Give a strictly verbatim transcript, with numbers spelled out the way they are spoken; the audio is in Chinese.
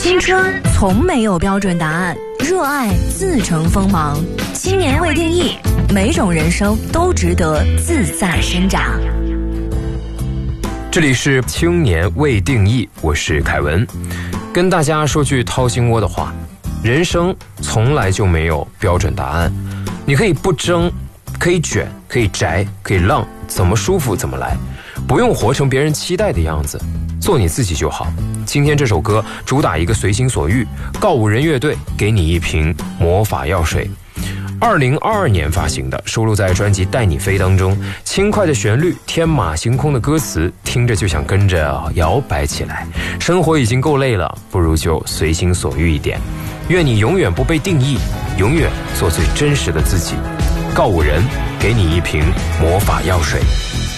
青春从没有标准答案，热爱自成锋芒。青年未定义，每种人生都值得自在生长。 这里是青年未定义，我是凯文，跟大家说句掏心窝的话，人生从来就没有标准答案。你可以不争，可以卷，可以宅，可以浪，怎么舒服怎么来，不用活成别人期待的样子，做你自己就好。今天这首歌主打一个随心所欲，告五人乐队给你一瓶魔法药水。二零二二年发行的，收录在专辑《带你飞》当中。轻快的旋律，天马行空的歌词，听着就想跟着摇摆起来。生活已经够累了，不如就随心所欲一点。愿你永远不被定义，永远做最真实的自己。告五人给你一瓶魔法药水。